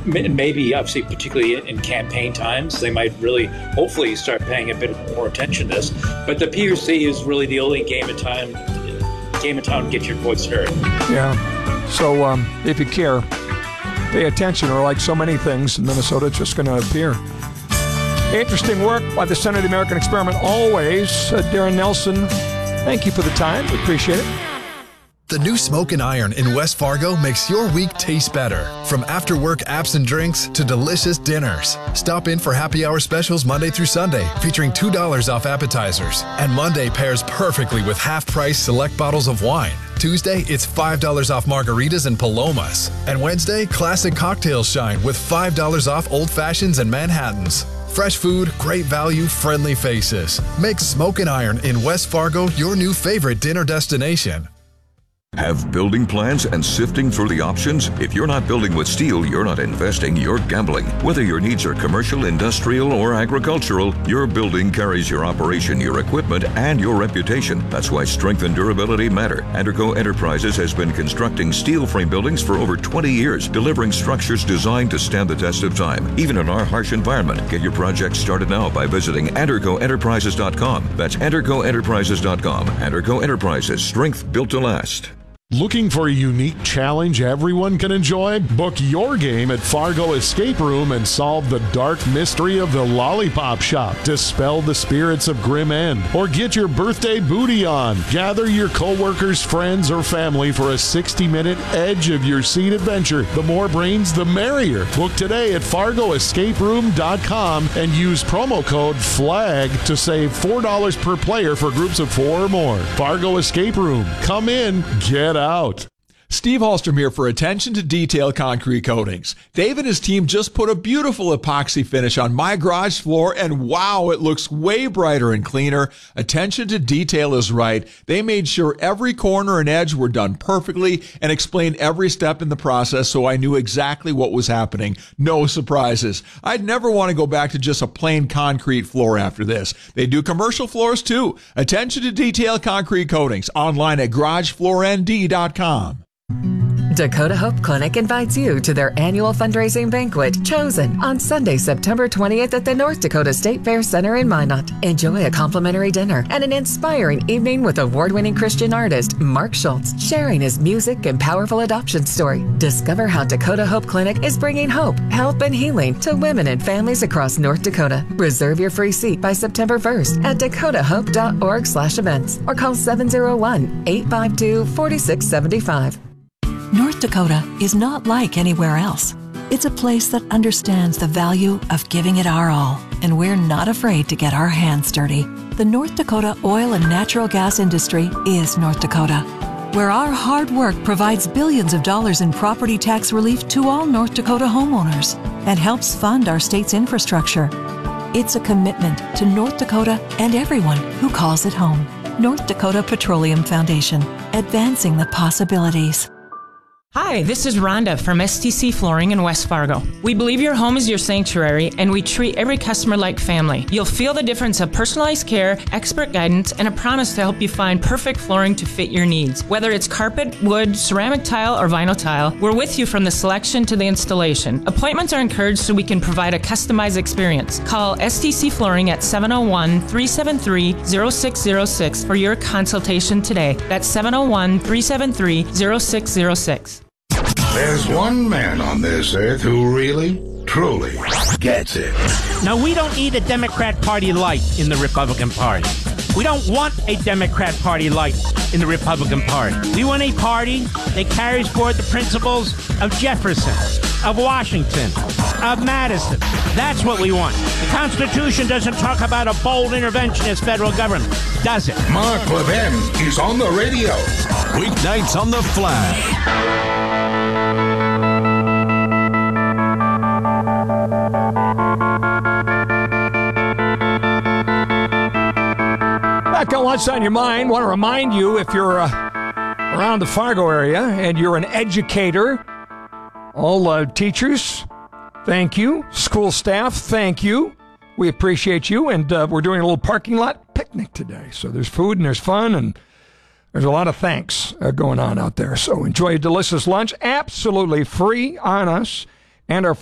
maybe, obviously, particularly in campaign times, they might really, hopefully, start paying a bit more attention to this. But the PUC is really the only game in town to get your voice heard. Yeah. So if you care, pay attention, or like so many things in Minnesota, it's just going to appear. Interesting work by the Center of the American Experiment always. Darren Nelson, thank you for the time. We appreciate it. The new Smokin' Iron in West Fargo makes your week taste better. From after-work apps and drinks to delicious dinners. Stop in for happy hour specials Monday through Sunday, featuring $2 off appetizers. And Monday pairs perfectly with half-price select bottles of wine. Tuesday, it's $5 off margaritas and palomas. And Wednesday, classic cocktails shine with $5 off old fashions and Manhattans. Fresh food, great value, friendly faces. Make Smokin' Iron in West Fargo your new favorite dinner destination. Have building plans and sifting through the options? If you're not building with steel, you're not investing, you're gambling. Whether your needs are commercial, industrial, or agricultural, your building carries your operation, your equipment, and your reputation. That's why strength and durability matter. Anderco Enterprises has been constructing steel frame buildings for over 20 years, delivering structures designed to stand the test of time, even in our harsh environment. Get your project started now by visiting AndercoEnterprises.com. That's AndercoEnterprises.com. Anderco Enterprises, strength built to last. Looking for a unique challenge everyone can enjoy? Book your game at Fargo Escape Room and solve the dark mystery of the Lollipop Shop. Dispel the spirits of Grim End. Or get your birthday booty on. Gather your coworkers, friends, or family for a 60-minute edge-of-your-seat adventure. The more brains, the merrier. Book today at FargoEscapeRoom.com and use promo code FLAG to save $4 per player for groups of 4 or more. Fargo Escape Room. Come in, get out. Steve Hallstrom here for Attention to Detail Concrete Coatings. Dave and his team just put a beautiful epoxy finish on my garage floor, and wow, it looks way brighter and cleaner. Attention to detail is right. They made sure every corner and edge were done perfectly and explained every step in the process, so I knew exactly what was happening. No surprises. I'd never want to go back to just a plain concrete floor after this. They do commercial floors too. Attention to Detail Concrete Coatings. Online at GarageFloorND.com. Dakota Hope Clinic invites you to their annual fundraising banquet, Chosen, on Sunday, September 20th at the North Dakota State Fair Center in Minot. Enjoy a complimentary dinner and an inspiring evening with award-winning Christian artist Mark Schultz sharing his music and powerful adoption story. Discover how Dakota Hope Clinic is bringing hope, help, and healing to women and families across North Dakota. Reserve your free seat by September 1st at dakotahope.org/events or call 701-852-4675. North Dakota is not like anywhere else. It's a place that understands the value of giving it our all, and we're not afraid to get our hands dirty. The North Dakota oil and natural gas industry is North Dakota, where our hard work provides billions of dollars in property tax relief to all North Dakota homeowners and helps fund our state's infrastructure. It's a commitment to North Dakota and everyone who calls it home. North Dakota Petroleum Foundation, advancing the possibilities. Hi, this is Rhonda from STC Flooring in West Fargo. We believe your home is your sanctuary, and we treat every customer like family. You'll feel the difference of personalized care, expert guidance, and a promise to help you find perfect flooring to fit your needs. Whether it's carpet, wood, ceramic tile, or vinyl tile, we're with you from the selection to the installation. Appointments are encouraged so we can provide a customized experience. Call STC Flooring at 701-373-0606 for your consultation today. That's 701-373-0606. There's one man on this earth who really, truly gets it. Now, we don't need a Democrat Party light in the Republican Party. We don't want a Democrat Party light in the Republican Party. We want a party that carries forward the principles of Jefferson, of Washington, of Madison. That's what we want. The Constitution doesn't talk about a bold interventionist federal government, does it? Mark Levin is on the radio. Weeknights on the Flag. Back on What's on Your Mind, want to remind you, if you're around the Fargo area and you're an educator, all teachers, thank you. School staff, thank you. We appreciate you, and we're doing a little parking lot picnic today. So there's food and there's fun, and there's a lot of thanks going on out there. So enjoy a delicious lunch, absolutely free on us and our